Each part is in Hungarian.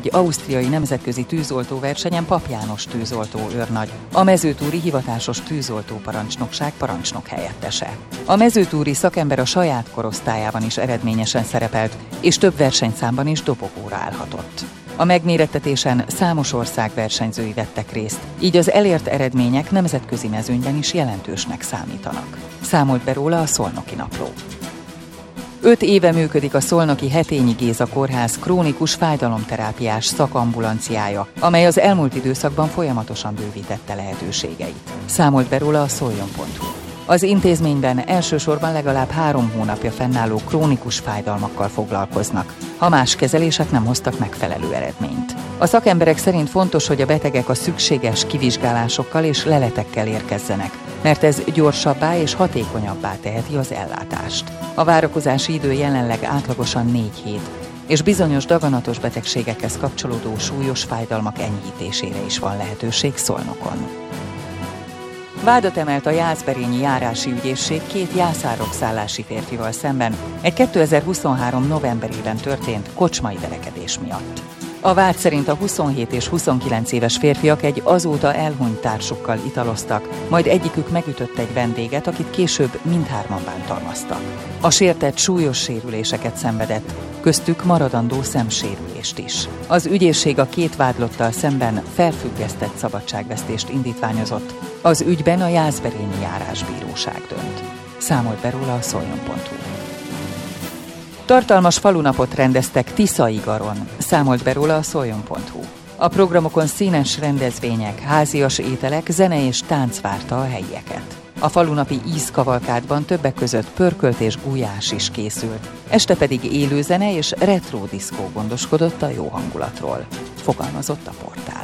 egy ausztriai nemzetközi tűzoltóversenyen Pap János tűzoltó őrnagy, a mezőtúri hivatásos tűzoltóparancsnokság parancsnokhelyettese. A mezőtúri szakember a saját korosztályában is eredményesen szerepelt, és több versenyszámban is dobogóra állhatott. A megmérettetésen számos ország versenyzői vettek részt, így az elért eredmények nemzetközi mezőnyben is jelentősnek számítanak. Számolt be róla a Szolnoki Napló. 5 éve működik a szolnoki Hetényi Géza kórház krónikus fájdalomterápiás szakambulanciája, amely az elmúlt időszakban folyamatosan bővítette lehetőségeit. Számolt be róla a szoljon.hu. Az intézményben elsősorban legalább 3 hónapja fennálló krónikus fájdalmakkal foglalkoznak, ha más kezelések nem hoztak megfelelő eredményt. A szakemberek szerint fontos, hogy a betegek a szükséges kivizsgálásokkal és leletekkel érkezzenek, mert ez gyorsabbá és hatékonyabbá teheti az ellátást. A várakozási idő jelenleg átlagosan 4 hét, és bizonyos daganatos betegségekhez kapcsolódó súlyos fájdalmak enyhítésére is van lehetőség Szolnokon. Vádat emelt a Jászberényi járási ügyészség 2 jászárrokszállási férfival szemben egy 2023. novemberében történt kocsmai verekedés miatt. A vád szerint a 27 és 29 éves férfiak egy azóta elhunyt társukkal italoztak, majd egyikük megütött egy vendéget, akit később mindhárman bántalmaztak. A sértett súlyos sérüléseket szenvedett, köztük maradandó szemsérülést is. Az ügyészség a 2 vádlottal szemben felfüggesztett szabadságvesztést indítványozott. Az ügyben a Jászberényi járásbíróság dönt. Számolt be róla a szoljon.hu. Tartalmas falunapot rendeztek Tiszaigaron, számolt be róla a szoljon.hu. A programokon színes rendezvények, házias ételek, zene és tánc várta a helyieket. A falunapi ízkavalkádban többek között pörkölt és gulyás is készült, este pedig élőzene és retro diszkó gondoskodott a jó hangulatról, fogalmazott a portál.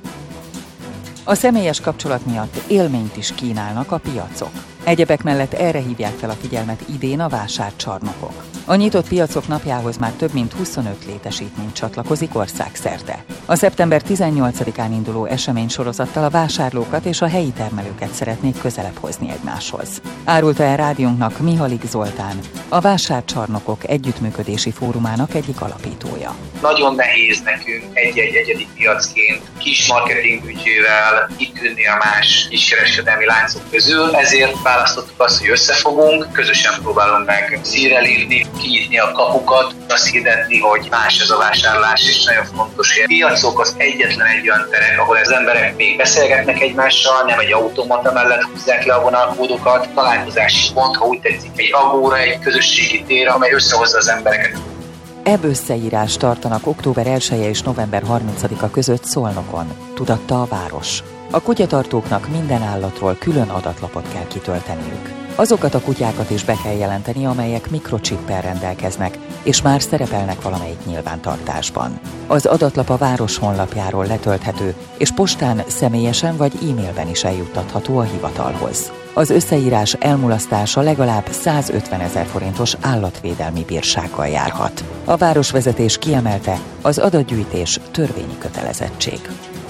A személyes kapcsolat miatt élményt is kínálnak a piacok. Egyebek mellett erre hívják fel a figyelmet idén a vásárcsarnokok. A nyitott piacok napjához már több mint 25 létesítmény csatlakozik országszerte. A szeptember 18-án induló eseménysorozattal a vásárlókat és a helyi termelőket szeretnék közelebb hozni egymáshoz. Árulta el rádiónknak Mihalik Zoltán, a Vásárcsarnokok együttműködési fórumának egyik alapítója. Nagyon nehéz nekünk egy-egy egyedi piacként kis marketingbüdzsével kitűnni a más kiskereskedelmi láncok közül, ezért választottuk azt, hogy összefogunk, közösen próbálunk meg szívre lépni, kinyitni a kapukat, azt hirdetni, hogy más ez a vásárlás, és nagyon fontos, hogy a piacok az egyetlen egy olyan terek, ahol az emberek még beszélgetnek egymással, nem egy automata mellett húzzák le a vonalkódokat, találkozási pont, ha úgy tetszik, egy agóra, egy közösségi tér, amely összehozza az embereket. Ebb összeírás tartanak október 1-e és november 30-a között Szolnokon, tudatta a város. A kutyatartóknak minden állatról külön adatlapot kell kitölteniük. Azokat a kutyákat is be kell jelenteni, amelyek mikrochippel rendelkeznek, és már szerepelnek valamelyik nyilvántartásban. Az adatlap a város honlapjáról letölthető, és postán személyesen vagy e-mailben is eljuttatható a hivatalhoz. Az összeírás elmulasztása legalább 150 000 forintos állatvédelmi bírsággal járhat. A városvezetés kiemelte, az adatgyűjtés törvényi kötelezettség.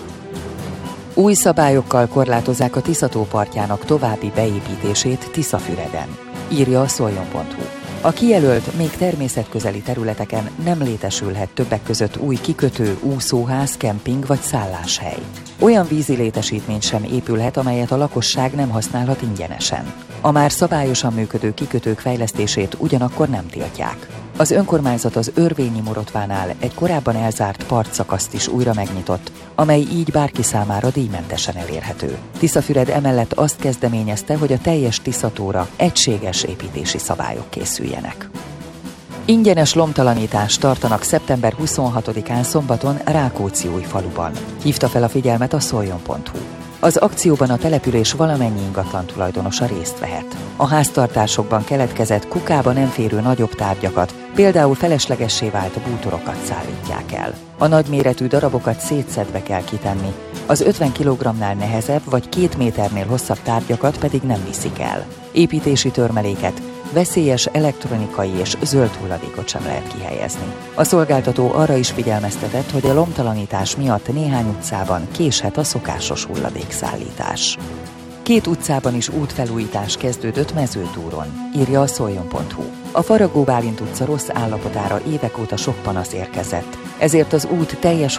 Új szabályokkal korlátozzák a Tisza-tó partjának további beépítését Tiszafüreden, írja a szoljon.hu. A kijelölt, még természetközeli területeken nem létesülhet többek között új kikötő, úszóház, kemping vagy szálláshely. Olyan vízi létesítmény sem épülhet, amelyet a lakosság nem használhat ingyenesen. A már szabályosan működő kikötők fejlesztését ugyanakkor nem tiltják. Az önkormányzat az Örvényi Morotvánál egy korábban elzárt partszakaszt is újra megnyitott, amely így bárki számára díjmentesen elérhető. Tiszafüred emellett azt kezdeményezte, hogy a teljes Tisza-tóra egységes építési szabályok készüljenek. Ingyenes lomtalanítást tartanak szeptember 26-án szombaton Rákóczi-Újfaluban. Hívta fel a figyelmet a szoljon.hu. Az akcióban a település valamennyi ingatlan tulajdonosa részt vehet. A háztartásokban keletkezett kukába nem férő nagyobb tárgyakat, például feleslegessé vált bútorokat szállítják el. A nagyméretű darabokat szétszedve kell kitenni, az 50 kg-nál nehezebb vagy 2 méternél hosszabb tárgyakat pedig nem viszik el. Építési törmeléket, veszélyes elektronikai és zöld hulladékot sem lehet kihelyezni. A szolgáltató arra is figyelmeztetett, hogy a lomtalanítás miatt néhány utcában késhet a szokásos hulladékszállítás. 2 utcában is útfelújítás kezdődött Mezőtúron, írja a szoljon.hu. A Faragó Bálint utca rossz állapotára évek óta sok panasz érkezett, ezért az út teljes